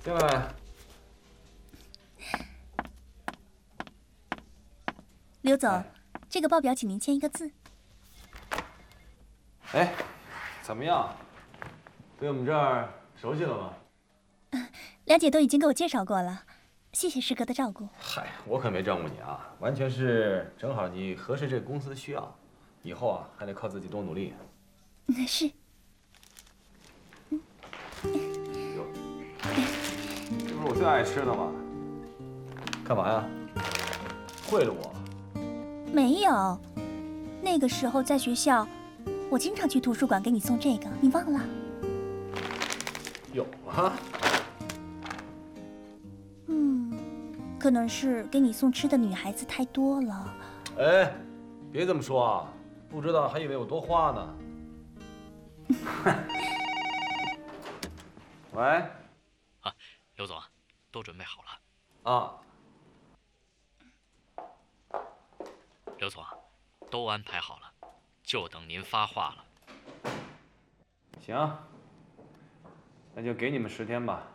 进来。 刘总，这个报表请您签一个字。 哎，怎么样？对我们这儿熟悉了吗？ 梁姐都已经给我介绍过了，谢谢师哥的照顾。 嗨，我可没照顾你啊，完全是正好你合适这个公司的需要，以后啊还得靠自己多努力。 是。 哟，这不是我最爱吃的吗？干嘛呀？贿赂我？ 没有，那个时候在学校，我经常去图书馆给你送这个，你忘了？ 有啊。 可能是给你送吃的女孩子太多了。 哎，别这么说啊，不知道还以为我多花呢。喂。 啊，刘总，都准备好了。 啊。 刘总，都安排好了，就等您发话了。 行，那就给你们10天吧。